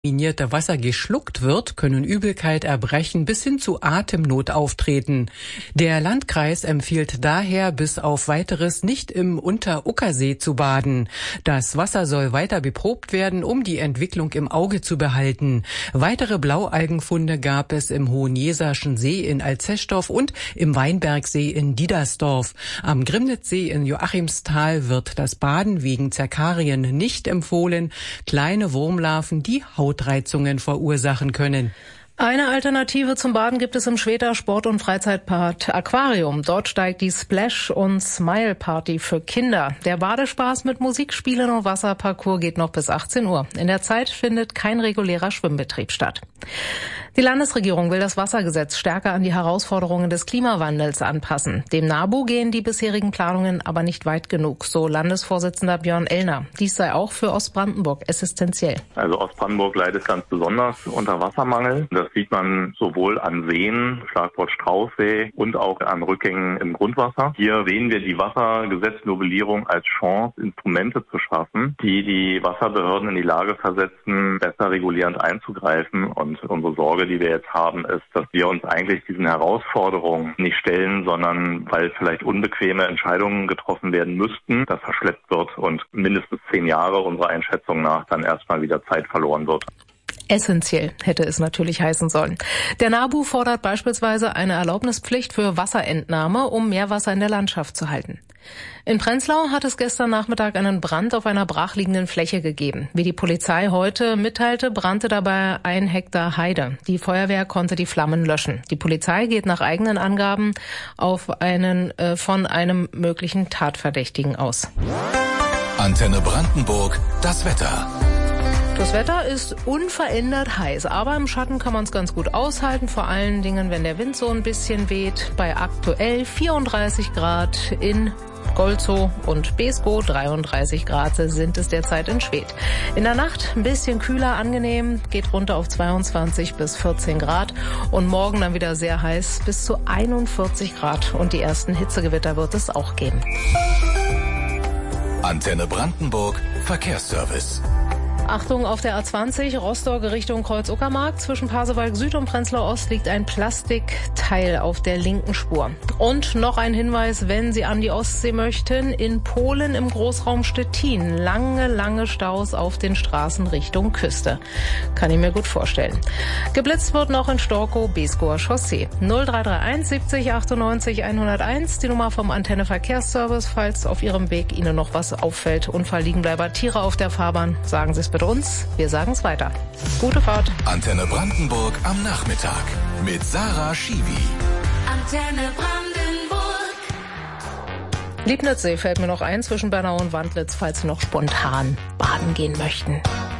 kontaminierte Wasser geschluckt wird, können Übelkeit, Erbrechen bis hin zu Atemnot auftreten. Der Landkreis empfiehlt daher, bis auf Weiteres nicht im Unter-Uckersee zu baden. Das Wasser soll weiter beprobt werden, um die Entwicklung im Auge zu behalten. Weitere Blaualgenfunde gab es im Hohenjeserschen See in Alzeschdorf und im Weinbergsee in Diedersdorf. Am Grimnitzsee in Joachimsthal wird das Baden wegen Zerkarien nicht empfohlen. Kleine Wurmlarven, die Hautreizungen verursachen können. Eine Alternative zum Baden gibt es im Schwedter Sport- und Freizeitpark Aquarium. Dort steigt die Splash- und Smile-Party für Kinder. Der Badespaß mit Musik, Spielen und Wasserparcours geht noch bis 18 Uhr. In der Zeit findet kein regulärer Schwimmbetrieb statt. Die Landesregierung will das Wassergesetz stärker an die Herausforderungen des Klimawandels anpassen. Dem NABU gehen die bisherigen Planungen aber nicht weit genug, so Landesvorsitzender Björn Ellner. Dies sei auch für Ostbrandenburg existenziell. Also Ostbrandenburg leidet ganz besonders unter Wassermangel. Das sieht man sowohl an Seen, Schlagwort Straußsee, und auch an Rückgängen im Grundwasser. Hier sehen wir die Wassergesetznovellierung als Chance, Instrumente zu schaffen, die die Wasserbehörden in die Lage versetzen, besser regulierend einzugreifen. Und unsere Sorge, die wir jetzt haben, ist, dass wir uns eigentlich diesen Herausforderungen nicht stellen, sondern weil vielleicht unbequeme Entscheidungen getroffen werden müssten, das verschleppt wird und mindestens 10 Jahre unserer Einschätzung nach dann erstmal wieder Zeit verloren wird. Essentiell hätte es natürlich heißen sollen. Der NABU fordert beispielsweise eine Erlaubnispflicht für Wasserentnahme, um Meerwasser in der Landschaft zu halten. In Prenzlau hat es gestern Nachmittag einen Brand auf einer brachliegenden Fläche gegeben. Wie die Polizei heute mitteilte, brannte dabei 1 Hektar Heide. Die Feuerwehr konnte die Flammen löschen. Die Polizei geht nach eigenen Angaben von einem möglichen Tatverdächtigen aus. Antenne Brandenburg, das Wetter. Das Wetter ist unverändert heiß, aber im Schatten kann man es ganz gut aushalten, vor allen Dingen, wenn der Wind so ein bisschen weht. Bei aktuell 34 Grad in Golzow und Beeskow, 33 Grad sind es derzeit in Schwedt. In der Nacht ein bisschen kühler, angenehm, geht runter auf 22 bis 14 Grad und morgen dann wieder sehr heiß, bis zu 41 Grad und die ersten Hitzegewitter wird es auch geben. Antenne Brandenburg, Verkehrsservice. Achtung, auf der A20 Rostock Richtung Kreuz-Uckermark. Zwischen Pasewalk Süd und Prenzlau Ost liegt ein Plastikteil auf der linken Spur. Und noch ein Hinweis, wenn Sie an die Ostsee möchten, in Polen im Großraum Stettin lange Staus auf den Straßen Richtung Küste. Kann ich mir gut vorstellen. Geblitzt wird noch in Storkow, Beeskower Chaussee. 0331 70 98 101, die Nummer vom Antenne Verkehrsservice. Falls auf Ihrem Weg Ihnen noch was auffällt, Unfallliegenbleiber, Tiere auf der Fahrbahn, sagen Sie es bitte uns. Wir sagen es weiter. Gute Fahrt. Antenne Brandenburg am Nachmittag mit Sarah Schiwi. Antenne Brandenburg. Liebnitzsee fällt mir noch ein zwischen Bernau und Wandlitz, falls Sie noch spontan baden gehen möchten.